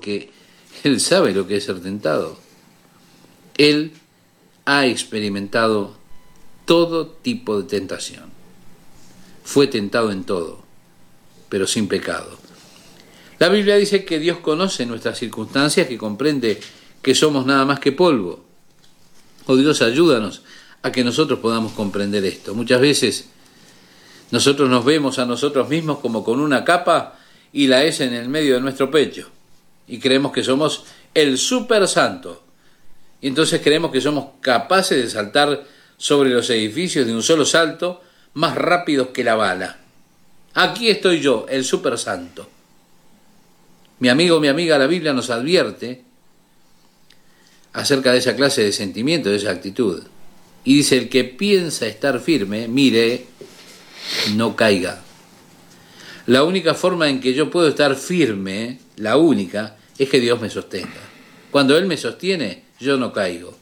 porque Él sabe lo que es ser tentado. Él ha experimentado todo tipo de tentación. Fue tentado en todo, pero sin pecado. La Biblia dice que Dios conoce nuestras circunstancias, que comprende que somos nada más que polvo. Oh Dios, ayúdanos a que nosotros podamos comprender esto. Muchas veces nosotros nos vemos a nosotros mismos como con una capa y la S en el medio de nuestro pecho. Y creemos que somos el super santo. Y entonces creemos que somos capaces de saltar sobre los edificios de un solo salto, más rápidos que la bala. Aquí estoy yo, el super santo. Mi amigo, mi amiga, la Biblia nos advierte acerca de esa clase de sentimiento, de esa actitud. Y dice, el que piensa estar firme, mire, no caiga. La única forma en que yo puedo estar firme, la única, es que Dios me sostenga. Cuando Él me sostiene, yo no caigo.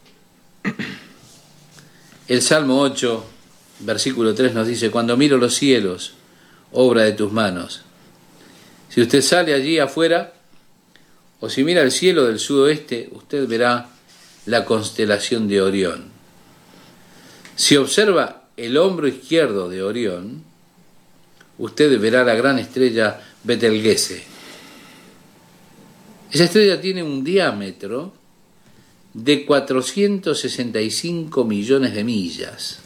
El Salmo 8, versículo 3 nos dice, cuando miro los cielos, obra de tus manos. Si usted sale allí afuera, o si mira el cielo del sudoeste, usted verá la constelación de Orión. Si observa el hombro izquierdo de Orión, usted verá la gran estrella Betelgeuse. Esa estrella tiene un diámetro de 465 millones de millas.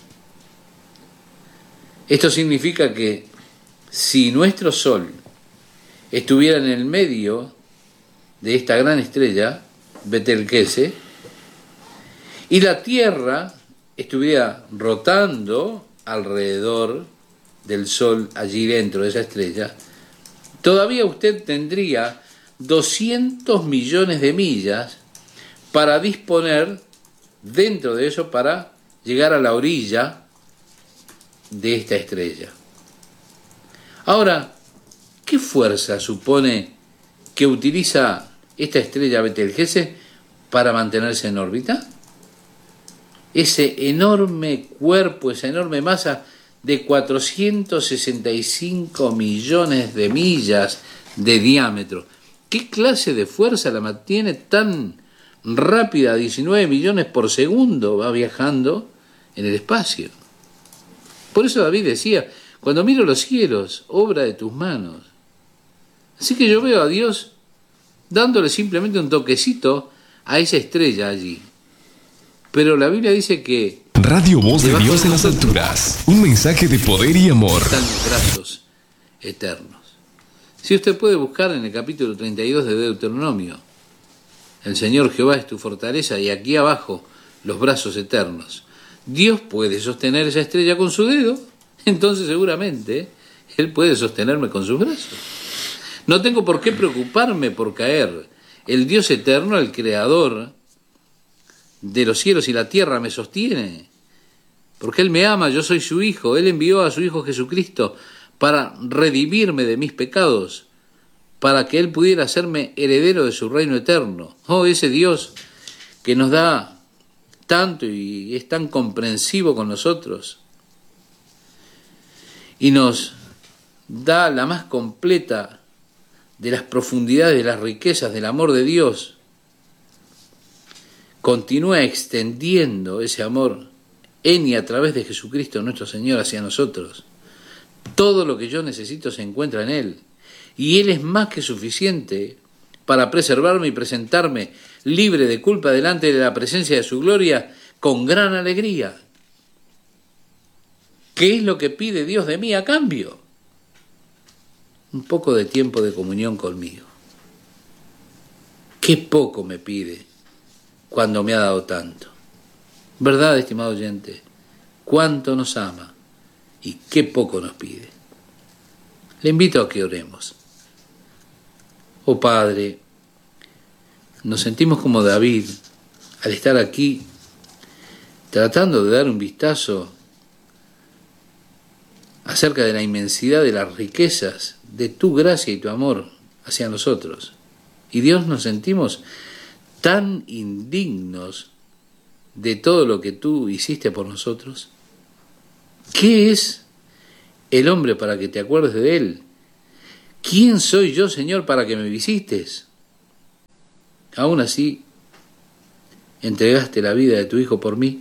Esto significa que si nuestro Sol estuviera en el medio de esta gran estrella, Betelgeuse, y la Tierra estuviera rotando alrededor del Sol allí dentro de esa estrella, todavía usted tendría 200 millones de millas para disponer dentro de eso para llegar a la orilla de esta estrella. Ahora, ¿qué fuerza supone que utiliza esta estrella Betelgeuse para mantenerse en órbita? Ese enorme cuerpo, esa enorme masa de 465 millones de millas de diámetro. ¿Qué clase de fuerza la mantiene tan rápida? 19 millones por segundo va viajando en el espacio. Por eso David decía, cuando miro los cielos, obra de tus manos. Así que yo veo a Dios dándole simplemente un toquecito a esa estrella allí. Pero la Biblia dice que Radio Voz de Dios en las alturas. Un mensaje de poder y amor. Están los brazos eternos. Si usted puede buscar en el capítulo 32 de Deuteronomio, el Señor Jehová es tu fortaleza y aquí abajo los brazos eternos. Dios puede sostener esa estrella con su dedo, entonces seguramente Él puede sostenerme con sus brazos. No tengo por qué preocuparme por caer. El Dios eterno, el creador de los cielos y la tierra, me sostiene, porque Él me ama, yo soy su hijo. Él envió a su Hijo Jesucristo para redimirme de mis pecados, para que Él pudiera hacerme heredero de su reino eterno. Oh, ese Dios que nos da tanto y es tan comprensivo con nosotros y nos da la más completa de las profundidades, de las riquezas del amor de Dios, continúa extendiendo ese amor en y a través de Jesucristo nuestro Señor hacia nosotros. Todo lo que yo necesito se encuentra en Él, y Él es más que suficiente para preservarme y presentarme libre de culpa delante de la presencia de su gloria con gran alegría. ¿Qué es lo que pide Dios de mí a cambio? Un poco de tiempo de comunión conmigo. Qué poco me pide cuando me ha dado tanto. ¿Verdad, estimado oyente? Cuánto nos ama y qué poco nos pide. Le invito a que oremos. Oh Padre, nos sentimos como David al estar aquí tratando de dar un vistazo acerca de la inmensidad de las riquezas de tu gracia y tu amor hacia nosotros. Y Dios, nos sentimos tan indignos de todo lo que tú hiciste por nosotros. ¿Qué es el hombre para que te acuerdes de él? ¿Quién soy yo, Señor, para que me visites? Aún así, entregaste la vida de tu Hijo por mí.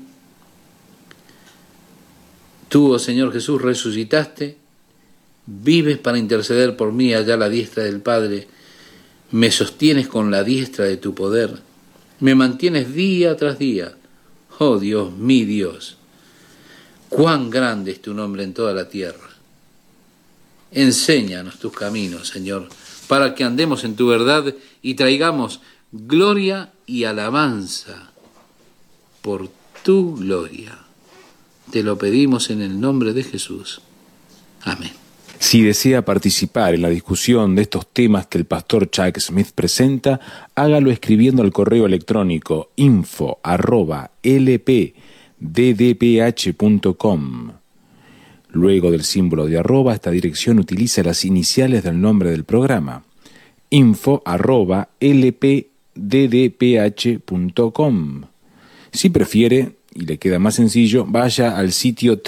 Tú, oh Señor Jesús, resucitaste, vives para interceder por mí allá a la diestra del Padre, me sostienes con la diestra de tu poder, me mantienes día tras día. Oh Dios, mi Dios, cuán grande es tu nombre en toda la tierra. Enséñanos tus caminos, Señor, para que andemos en tu verdad y traigamos gloria y alabanza por tu gloria. Te lo pedimos en el nombre de Jesús. Amén. Si desea participar en la discusión de estos temas que el pastor Chuck Smith presenta, hágalo escribiendo al correo electrónico info@lpddph.com. Luego del símbolo de arroba, esta dirección utiliza las iniciales del nombre del programa. info@lpddph.com. Si prefiere, y le queda más sencillo, vaya al sitio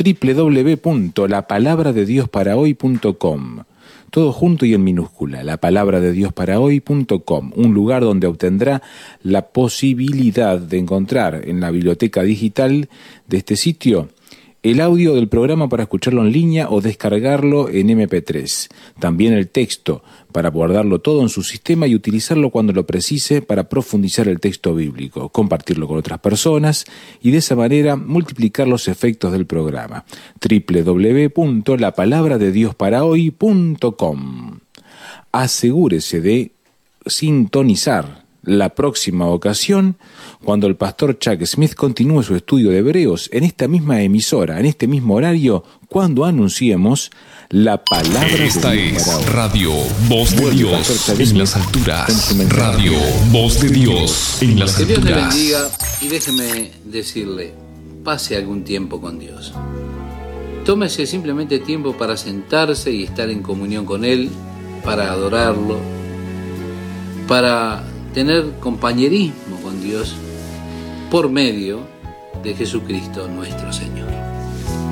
www.lapalabradediosparahoy.com. Todo junto y en minúscula, lapalabradediosparahoy.com, un lugar donde obtendrá la posibilidad de encontrar en la biblioteca digital de este sitio el audio del programa para escucharlo en línea o descargarlo en MP3. También el texto para guardarlo todo en su sistema y utilizarlo cuando lo precise para profundizar el texto bíblico, compartirlo con otras personas y de esa manera multiplicar los efectos del programa. www.lapalabradediosparahoy.com. Asegúrese de sintonizar la próxima ocasión cuando el pastor Chuck Smith continúe su estudio de Hebreos en esta misma emisora, en este mismo horario, cuando anunciemos la palabra de Dios. Esta es Radio Voz de Dios en las alturas. Radio Voz de Dios en las alturas. Que Dios le bendiga y déjeme decirle, pase algún tiempo con Dios. Tómese simplemente tiempo para sentarse y estar en comunión con Él, para adorarlo, para tener compañerismo con Dios por medio de Jesucristo nuestro Señor.